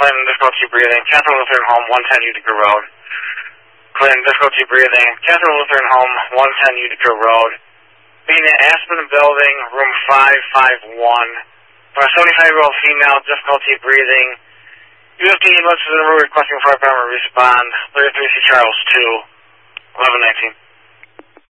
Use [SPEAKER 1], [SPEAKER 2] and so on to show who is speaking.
[SPEAKER 1] Clinton, difficulty breathing. Catherine Lutheran Home, 110 Utica Road. Clinton, difficulty breathing. Catherine Lutheran Home, 110 Utica Road. Being at Aspen Building, room 551. For a 75-year-old female, difficulty breathing. UFD ambulance is in the room requesting fire department respond. 33C Charles 2, 1119.